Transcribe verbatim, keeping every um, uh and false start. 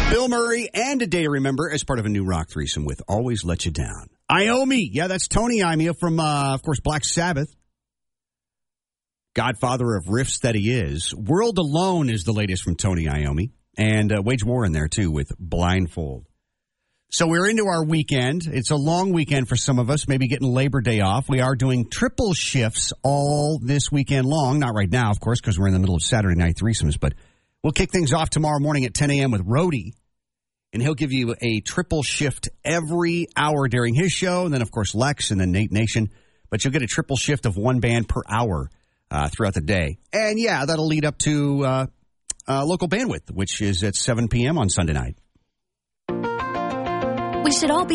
Bill Murray and A Day to Remember as part of a new rock threesome with Always Let You Down. Iommi. Yeah, that's Tony Iommi from, uh, of course, Black Sabbath. Godfather of riffs that he is. World Alone is the latest from Tony Iommi. And uh, Wage War in there, too, with Blindfold. So we're into our weekend. It's a long weekend for some of us, maybe getting Labor Day off. We are doing triple shifts all this weekend long. Not right now, of course, because we're in the middle of Saturday night threesomes. But we'll kick things off tomorrow morning at ten a.m. with Rhodey. And he'll give you a triple shift every hour during his show. And then, of course, Lex and then Nate Nation. But you'll get a triple shift of one band per hour uh, throughout the day. And, yeah, that'll lead up to uh, uh, Local Bandwidth, which is at seven p.m. on Sunday night. We should all be